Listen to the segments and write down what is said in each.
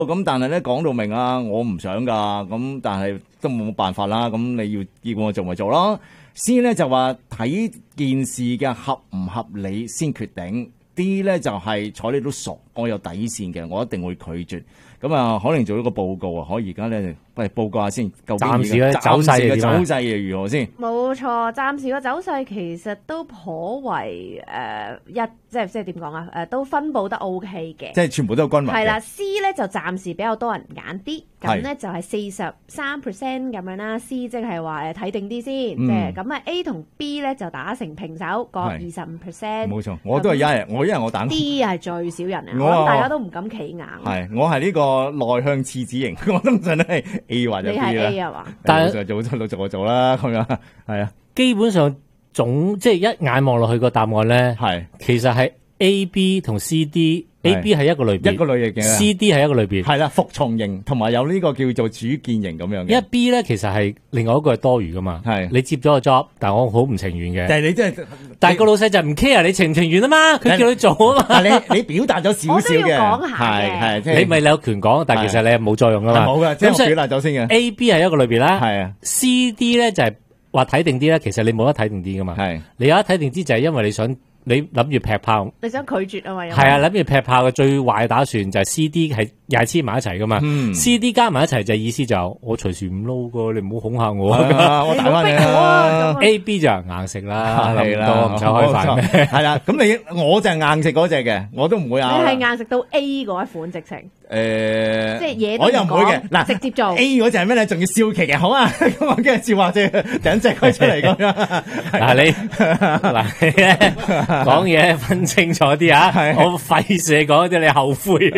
咁但係咧講到明啊，我唔想噶，咁但係都冇辦法啦。咁你要我做咪做咯。C 咧就話睇件事嘅合唔合理先決定。D 咧就係睬你都傻，我有底線嘅，我一定會拒絕。咁啊，可能做一個報告啊，可以而家咧，喂報告下先，究竟暫時嘅走勢係如何先？ 冇錯，暫時個走勢其實都頗為即係點講啊？都分佈得 OK 嘅， 即係全部都有均勻嘅。 係啦 ，C 咧就暫時比較多人揀啲，咁咧就係43%咁樣啦。C 即係話睇定啲先，即係咁啊。A 同 B 咧就打成平手，各25%。 冇錯，我都係因為我打 D 係最少人啊，我諗大家都唔敢企硬。 係，我係呢個內向次子型，我通常都係 A 或者 B 啦。 你係 A 係嘛？ 但係做就啦，咁樣係啊。 基本上即係一眼望落去個答案咧，係其實係 A、B 同 C、D。A、B 係一個類別， 一個類型嘅 C、D 係一個類別， 係啦，服從型同埋有呢個叫做主見型咁樣嘅。 一 B 咧其實係另外一個係多餘噶嘛，係你接咗個 job，但係我好唔情願嘅。 但係你真係， 但係個老細就唔 care 你情唔情願啊嘛，佢叫你做啊嘛。 你表達咗少少嘅，係你咪有權講，但係其實你係冇作用噶嘛。 冇嘅，即係我表達咗先嘅。 A、B 係一個類別啦， 係啊。 C、D 咧就係話睇定啲咧，其實你冇得睇定啲噶嘛。係你有得睇定啲就係因為你諗住劈炮， 你想拒絕啊嘛？ 係啊，諗住劈炮嘅最壞打算就係 C、D 係又係黐埋一齊噶嘛。C、D 加埋一齊就意思就我隨時唔撈噶，你唔好恐嚇我。 我大翻你啦。 A、B 就硬食啦，係啦，唔使開飯咩？ 係啦，咁我就係硬食嗰隻嘅，我都唔會拗。 你係硬食到 A 嗰一款直情。即係嘢都唔講， 我又唔會嘅。嗱， 直接做 A 嗰隻係咩咧？仲要笑騎嘅，好啊！咁我跟住笑話啫，整隻龜出嚟咁樣。 嗱你咧講嘢分清楚啲啊！我費事你講啲你後悔。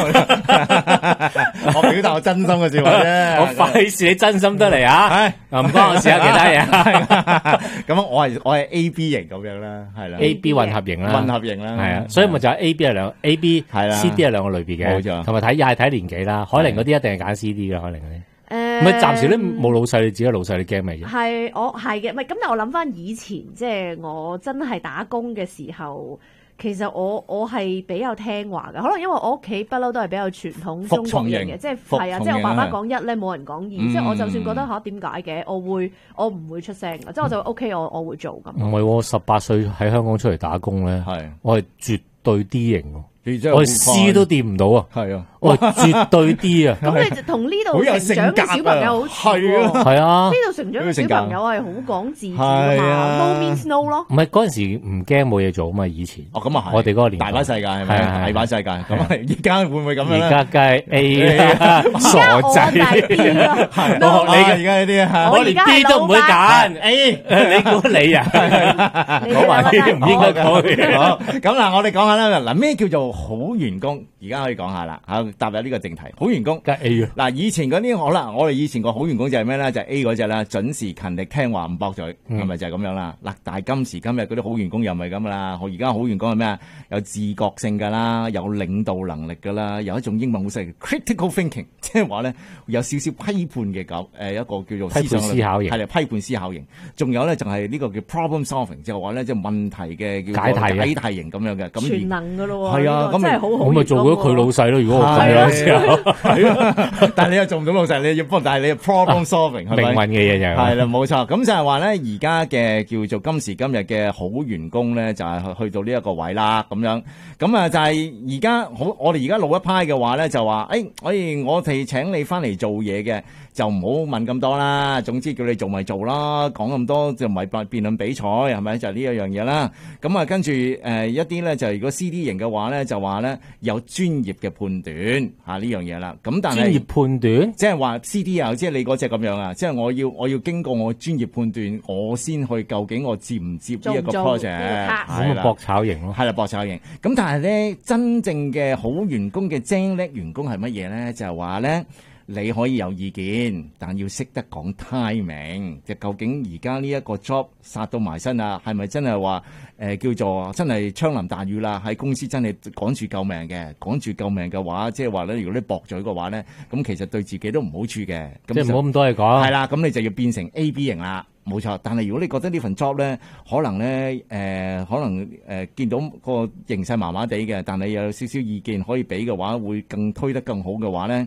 我表達我真心嘅笑話啫。 我費事你真心得嚟啊！唔關我事啊，其他嘢。 咁我係 A B 型咁樣啦，係啦。 A B 混合型啦， 混合型啦， 係啊。所以咪就係 A B 係兩 A B 係啦 ，C D 係兩個類別嘅， 冇錯。 同埋睇年紀啦。海寧嗰啲一定係揀 C D 嘅，海寧嗰啲。唔係暫時都冇老細，你自己老細你驚咩嘢？ 係我係嘅，唔係咁。但我諗翻以前，即係我真係打工嘅時候，其實我係比較聽話嘅。可能因為我屋企不嬲都係比較傳統中國人嘅，即係係啊，即係我爸爸講一咧，冇人講二。即係我就算覺得點解嘅，我唔會出聲嘅，即係我就 OK，我會做咁。 唔係喎，18歲喺香港出嚟打工咧，我係絕對 D 型喎。我 C 都掂唔到啊！ 係啊， 我絕對啲啊！ 咁你就同呢度成長嘅小朋友好似喎， 係啊， 呢度成長嘅小朋友係好講自主㗎嘛 ，no means no 咯。 唔係嗰陣時唔驚冇嘢做啊嘛，以前。 哦，咁啊係。 我哋嗰個年代大把世界係咪？大把世界。咁啊，而家會唔會咁樣咧？ 而家梗係 A 啦，傻仔。 係咯，你而家呢啲啊， 我連 D 都唔會揀 A，你估你啊？講埋啲唔應該講。 好，咁嗱，我哋講下啦。嗱，咩叫做好員工？而家可以講下啦，踏入呢個正題。好員工， 梗係 A 嗱，以前嗰啲好啦，我哋以前個好員工就係咩咧？就係 A 嗰隻啦，準時勤力聽話唔駁嘴，係咪就係咁樣啦？嗱，但係今時今日嗰啲好員工又唔係咁啦。我而家好員工係咩啊？有自覺性噶啦，有領導能力噶啦，有一種英文好犀利 critical thinking， 即係話咧有少少批判嘅一個叫做批判思考型， 係啦，批判思考型。仲有咧就係呢個叫 problem solving， 即係話咧即係問題嘅叫解題型咁樣嘅。咁全能噶咯喎， 係啊，咁真係好好。 我咪做咗佢老細咯。如果我咁樣之後， 但係你又做唔到老細，你要幫，但係你 problem solving 係咪？ 命運嘅嘢就係啦，冇錯。咁就係話咧，而家嘅叫做今時今日嘅好員工咧，就係去到呢一個位啦，咁樣。咁啊，就係而家好，我哋而家老一派嘅話咧，就話我哋請你翻嚟做嘢嘅，就唔好問咁多啦。總之叫你做咪做啦，講咁多就唔係辯論比賽，係咪？就係呢一樣嘢啦。咁啊，跟住一啲咧就如果 CD 型嘅話咧，就話咧有專業嘅判斷呢樣嘢啦。咁但係專業判斷， 即係話 CD 啊，即係你嗰隻咁樣啊，即係我要經過我專業判斷，我先去究竟我接唔接呢一個 project， 係啦，搏炒型咯， 係啦，搏炒型。咁但係咧，真正嘅好員工嘅精叻員工係乜嘢咧？就係話咧，你可以有意見，但要識得講 timing。即係究竟而家呢一個 job 殺到埋身啊，係咪真係話叫做真係槍林彈雨啦？喺公司真係趕住救命嘅，趕住救命嘅話，即係話咧，如果你駁嘴嘅話咧，咁其實對自己都唔好處嘅。 即係唔好咁多嘢講。 係啦，咁你就要變成 A、B 型啦。 冇錯。但係如果你覺得呢份 job 咧，可能咧見到個形勢麻麻地嘅，但係有少少意見可以俾嘅話，會更推得更好嘅話咧，